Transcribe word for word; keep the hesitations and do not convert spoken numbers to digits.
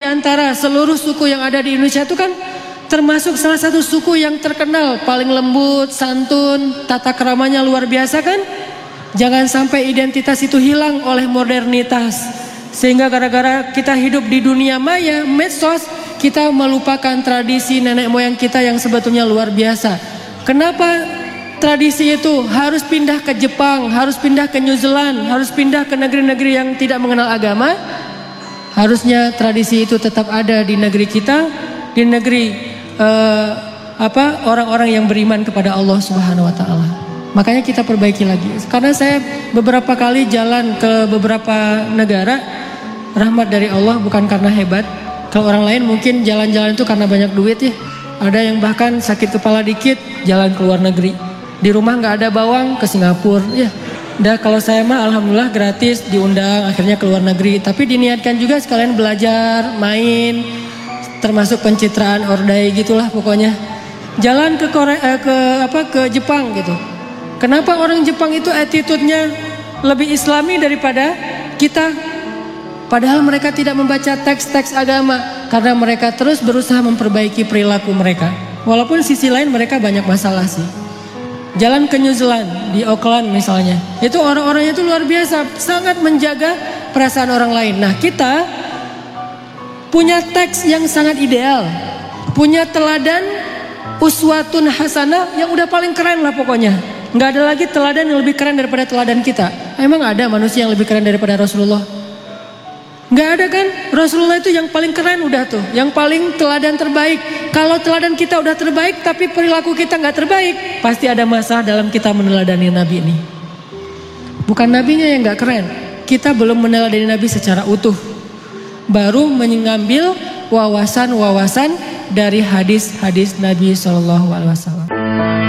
antara seluruh suku yang ada di Indonesia itu kan termasuk salah satu suku yang terkenal paling lembut, santun, tata keramanya luar biasa kan? Jangan sampai identitas itu hilang oleh modernitas. Sehingga gara-gara kita hidup di dunia maya, medsos, kita melupakan tradisi nenek moyang kita yang sebetulnya luar biasa. Kenapa tradisi itu harus pindah ke Jepang, harus pindah ke New Zealand, harus pindah ke negeri-negeri yang tidak mengenal agama? Harusnya tradisi itu tetap ada di negeri kita, di negeri Uh, apa orang-orang yang beriman kepada Allah Subhanahu wa taala. Makanya kita perbaiki lagi. Karena saya beberapa kali jalan ke beberapa negara, rahmat dari Allah, bukan karena hebat. Kalau orang lain mungkin jalan-jalan itu karena banyak duit ya. Ada yang bahkan sakit kepala dikit jalan ke luar negeri. Di rumah nggak ada bawang ke Singapura ya. Dan kalau saya mah alhamdulillah gratis diundang akhirnya ke luar negeri. Tapi diniatkan juga sekalian belajar, main, termasuk pencitraan ordai gitulah pokoknya. Jalan ke Korea, eh, ke apa ke Jepang gitu. Kenapa orang Jepang itu attitude-nya lebih islami daripada kita? Padahal mereka tidak membaca teks-teks agama karena mereka terus berusaha memperbaiki perilaku mereka. Walaupun sisi lain mereka banyak masalah sih. Jalan ke New Zealand di Auckland misalnya, itu orang-orangnya itu luar biasa, sangat menjaga perasaan orang lain. Nah, kita punya teks yang sangat ideal, punya teladan uswatun hasanah yang udah paling keren lah pokoknya. Nggak ada lagi teladan yang lebih keren daripada teladan kita. Emang ada manusia yang lebih keren daripada Rasulullah? Nggak ada kan? Rasulullah itu yang paling keren udah tuh, yang paling teladan terbaik. Kalau teladan kita udah terbaik tapi perilaku kita nggak terbaik, pasti ada masalah dalam kita meneladani Nabi ini. Bukan nabinya yang nggak keren, kita belum meneladani Nabi secara utuh. Baru mengambil wawasan-wawasan dari hadis-hadis Nabi Shallallahu Alaihi Wasallam.